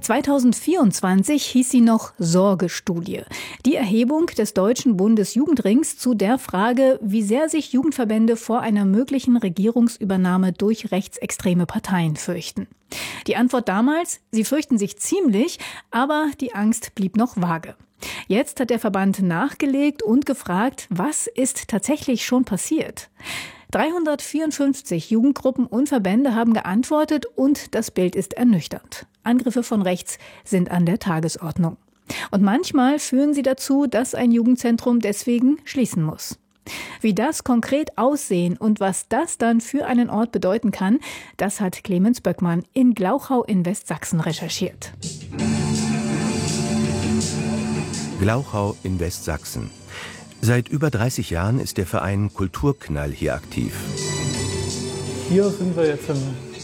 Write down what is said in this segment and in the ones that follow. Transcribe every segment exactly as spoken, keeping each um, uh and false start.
zweitausendvierundzwanzig hieß sie noch Sorgestudie. Die Erhebung des Deutschen Bundesjugendrings zu der Frage, wie sehr sich Jugendverbände vor einer möglichen Regierungsübernahme durch rechtsextreme Parteien fürchten. Die Antwort damals, sie fürchten sich ziemlich, aber die Angst blieb noch vage. Jetzt hat der Verband nachgelegt und gefragt, was ist tatsächlich schon passiert? dreihundertvierundfünfzig Jugendgruppen und Verbände haben geantwortet und das Bild ist ernüchternd. Angriffe von rechts sind an der Tagesordnung. Und manchmal führen sie dazu, dass ein Jugendzentrum deswegen schließen muss. Wie das konkret aussehen und was das dann für einen Ort bedeuten kann, das hat Clemens Böckmann in Glauchau in Westsachsen recherchiert. Glauchau in Westsachsen. Seit über dreißig Jahren ist der Verein Kulturknall hier aktiv. Hier sind wir jetzt im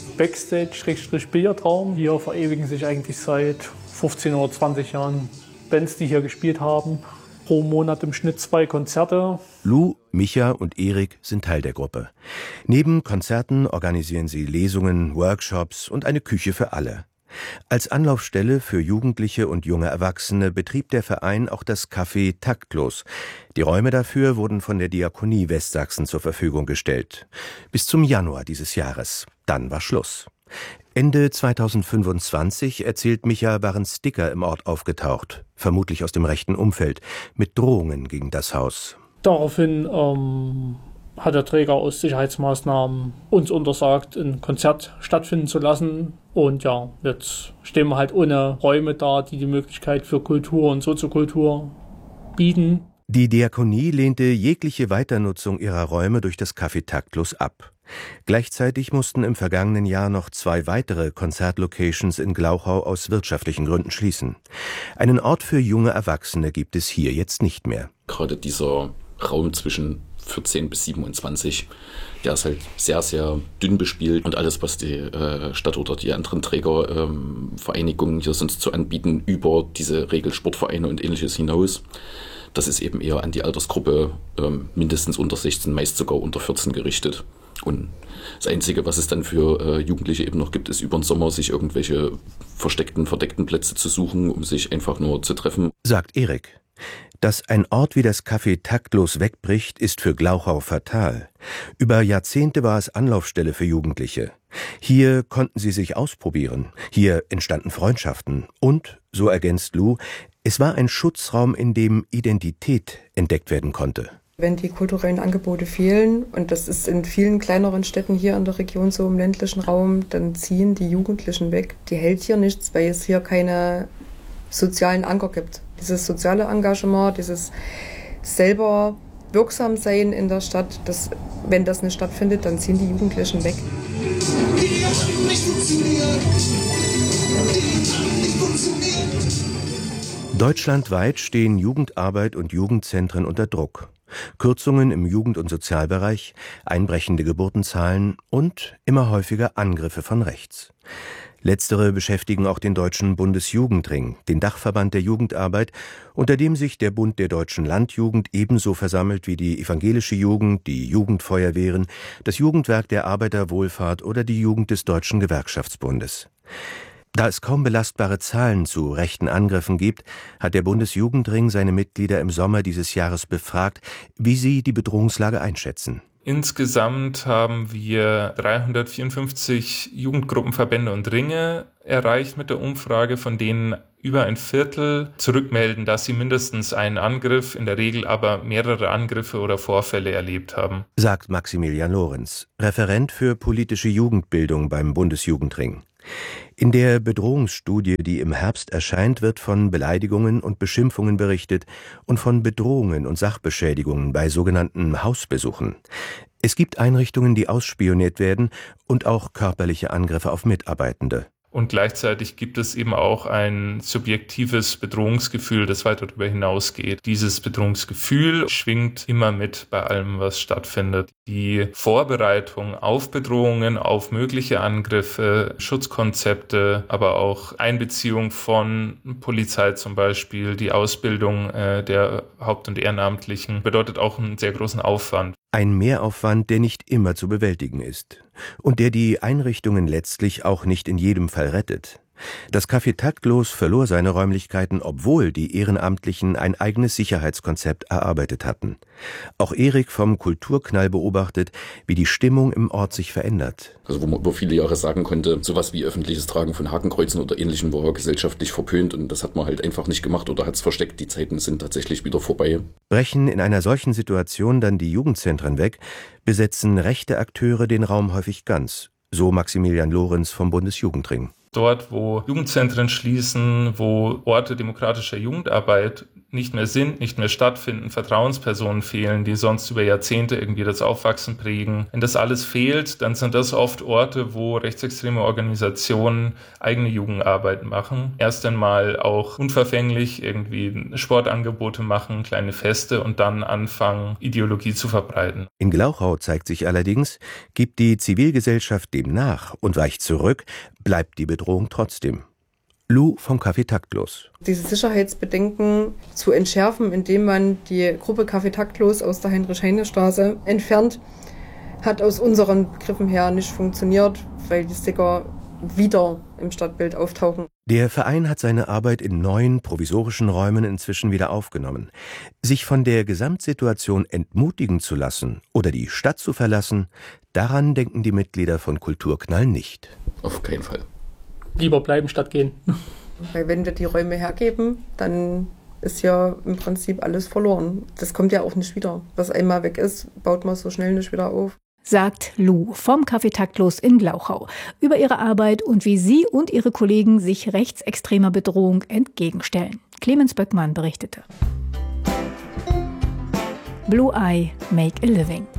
Backstage-Billardraum. Hier verewigen sich eigentlich seit fünfzehn oder zwanzig Jahren Bands, die hier gespielt haben. Pro Monat im Schnitt zwei Konzerte. Lou, Micha und Erik sind Teil der Gruppe. Neben Konzerten organisieren sie Lesungen, Workshops und eine Küche für alle. Als Anlaufstelle für Jugendliche und junge Erwachsene betrieb der Verein auch das Café Taktlos. Die Räume dafür wurden von der Diakonie Westsachsen zur Verfügung gestellt. Bis zum Januar dieses Jahres. Dann war Schluss. Ende zweitausendfünfundzwanzig, erzählt Micha, waren Sticker im Ort aufgetaucht, vermutlich aus dem rechten Umfeld, mit Drohungen gegen das Haus. Daraufhin ähm, hat der Träger aus Sicherheitsmaßnahmen uns untersagt, ein Konzert stattfinden zu lassen. Und ja, jetzt stehen wir halt ohne Räume da, die die Möglichkeit für Kultur und Soziokultur bieten. Die Diakonie lehnte jegliche Weiternutzung ihrer Räume durch das Café Taktlos ab. Gleichzeitig mussten im vergangenen Jahr noch zwei weitere Konzertlocations in Glauchau aus wirtschaftlichen Gründen schließen. Einen Ort für junge Erwachsene gibt es hier jetzt nicht mehr. Gerade dieser Raum zwischen vierzehn bis siebenundzwanzig, der ist halt sehr, sehr dünn bespielt. Und alles, was die äh, Stadt oder die anderen Trägervereinigungen ähm, hier sonst zu anbieten, über diese Regelsportvereine und Ähnliches hinaus, das ist eben eher an die Altersgruppe ähm, mindestens unter sechzehn, meist sogar unter vierzehn gerichtet. Und das Einzige, was es dann für äh, Jugendliche eben noch gibt, ist über den Sommer sich irgendwelche versteckten, verdeckten Plätze zu suchen, um sich einfach nur zu treffen. Sagt Erik. Dass ein Ort wie das Café Taktlos wegbricht, ist für Glauchau fatal. Über Jahrzehnte war es Anlaufstelle für Jugendliche. Hier konnten sie sich ausprobieren. Hier entstanden Freundschaften. Und, so ergänzt Lou, es war ein Schutzraum, in dem Identität entdeckt werden konnte. Wenn die kulturellen Angebote fehlen, und das ist in vielen kleineren Städten hier in der Region so im ländlichen Raum, dann ziehen die Jugendlichen weg. Die hält hier nichts, weil es hier keine sozialen Anker gibt. Dieses soziale Engagement, dieses selber wirksam sein in der Stadt, das, wenn das nicht stattfindet, dann ziehen die Jugendlichen weg. Deutschlandweit stehen Jugendarbeit und Jugendzentren unter Druck. Kürzungen im Jugend- und Sozialbereich, einbrechende Geburtenzahlen und immer häufiger Angriffe von rechts. Letztere beschäftigen auch den Deutschen Bundesjugendring, den Dachverband der Jugendarbeit, unter dem sich der Bund der Deutschen Landjugend ebenso versammelt wie die evangelische Jugend, die Jugendfeuerwehren, das Jugendwerk der Arbeiterwohlfahrt oder die Jugend des Deutschen Gewerkschaftsbundes. Da es kaum belastbare Zahlen zu rechten Angriffen gibt, hat der Bundesjugendring seine Mitglieder im Sommer dieses Jahres befragt, wie sie die Bedrohungslage einschätzen. Insgesamt haben wir dreihundertvierundfünfzig Jugendgruppenverbände und Ringe erreicht mit der Umfrage, von denen über ein Viertel zurückmelden, dass sie mindestens einen Angriff, in der Regel aber mehrere Angriffe oder Vorfälle erlebt haben. Sagt Maximilian Lorenz, Referent für politische Jugendbildung beim Bundesjugendring. In der Bedrohungsstudie, die im Herbst erscheint, wird von Beleidigungen und Beschimpfungen berichtet und von Bedrohungen und Sachbeschädigungen bei sogenannten Hausbesuchen. Es gibt Einrichtungen, die ausspioniert werden und auch körperliche Angriffe auf Mitarbeitende. Und gleichzeitig gibt es eben auch ein subjektives Bedrohungsgefühl, das weit darüber hinausgeht. Dieses Bedrohungsgefühl schwingt immer mit bei allem, was stattfindet. Die Vorbereitung auf Bedrohungen, auf mögliche Angriffe, Schutzkonzepte, aber auch Einbeziehung von Polizei zum Beispiel, die Ausbildung äh, der Haupt- und Ehrenamtlichen bedeutet auch einen sehr großen Aufwand. Ein Mehraufwand, der nicht immer zu bewältigen ist und der die Einrichtungen letztlich auch nicht in jedem Fall rettet. Das Café Taktlos verlor seine Räumlichkeiten, obwohl die Ehrenamtlichen ein eigenes Sicherheitskonzept erarbeitet hatten. Auch Erik vom Kulturknall beobachtet, wie die Stimmung im Ort sich verändert. Also wo man über viele Jahre sagen konnte, sowas wie öffentliches Tragen von Hakenkreuzen oder Ähnlichem war gesellschaftlich verpönt und das hat man halt einfach nicht gemacht oder hat es versteckt. Die Zeiten sind tatsächlich wieder vorbei. Brechen in einer solchen Situation dann die Jugendzentren weg, besetzen rechte Akteure den Raum häufig ganz. So Maximilian Lorenz vom Bundesjugendring. Dort, wo Jugendzentren schließen, wo Orte demokratischer Jugendarbeit nicht mehr sind, nicht mehr stattfinden, Vertrauenspersonen fehlen, die sonst über Jahrzehnte irgendwie das Aufwachsen prägen. Wenn das alles fehlt, dann sind das oft Orte, wo rechtsextreme Organisationen eigene Jugendarbeit machen. Erst einmal auch unverfänglich irgendwie Sportangebote machen, kleine Feste und dann anfangen, Ideologie zu verbreiten. In Glauchau zeigt sich allerdings, gibt die Zivilgesellschaft dem nach und weicht zurück, bleibt die Bedrohung trotzdem. Lou vom Café Taktlos. Diese Sicherheitsbedenken zu entschärfen, indem man die Gruppe Café Taktlos aus der Heinrich-Heine-Straße entfernt, hat aus unseren Begriffen her nicht funktioniert, weil die Sticker wieder im Stadtbild auftauchen. Der Verein hat seine Arbeit in neuen provisorischen Räumen inzwischen wieder aufgenommen. Sich von der Gesamtsituation entmutigen zu lassen oder die Stadt zu verlassen, daran denken die Mitglieder von Kulturknall nicht. Auf keinen Fall. Lieber bleiben statt gehen. Weil wenn wir die Räume hergeben, dann ist ja im Prinzip alles verloren. Das kommt ja auch nicht wieder. Was einmal weg ist, baut man so schnell nicht wieder auf. Sagt Lou vom Café Taktlos in Glauchau über ihre Arbeit und wie sie und ihre Kollegen sich rechtsextremer Bedrohung entgegenstellen. Clemens Böckmann berichtete. Blue Eye, Make a Living.